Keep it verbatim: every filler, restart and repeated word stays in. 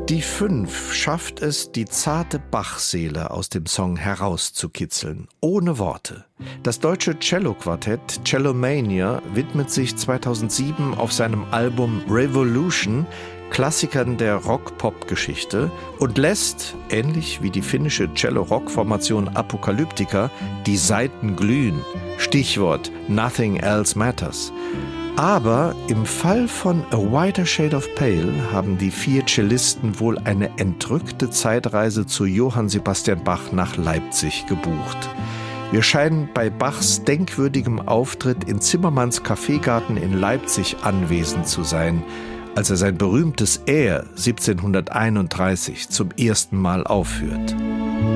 Die Fünf schafft es, die zarte Bach-Seele aus dem Song herauszukitzeln, ohne Worte. Das deutsche Cello-Quartett Cellomania widmet sich zweitausendsieben auf seinem Album Revolution Klassikern der Rock-Pop-Geschichte und lässt, ähnlich wie die finnische Cello-Rock-Formation Apocalyptica, die Saiten glühen. Stichwort Nothing Else Matters. Aber im Fall von A Whiter Shade of Pale haben die vier Cellisten wohl eine entrückte Zeitreise zu Johann Sebastian Bach nach Leipzig gebucht. Wir scheinen bei Bachs denkwürdigem Auftritt in Zimmermanns Kaffeegarten in Leipzig anwesend zu sein, als er sein berühmtes Air siebzehnhunderteinunddreißig zum ersten Mal aufführt.